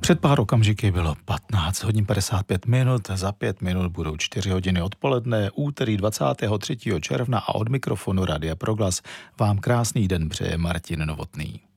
Před pár okamžiky bylo 15 hodin 55 minut, za 5 minut budou 4 hodiny odpoledne, úterý 23. června a od mikrofonu Radia Proglas vám krásný den přeje Martin Novotný.